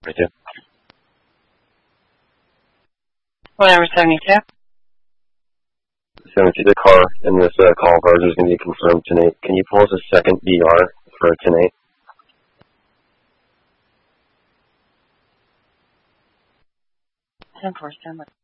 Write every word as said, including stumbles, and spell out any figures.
Right there. Whatever, seventy-two. seventy-two, the car in this uh, call of ours is going to be confirmed tonight. Can you pull us a second D R for tonight? ten four, stand by.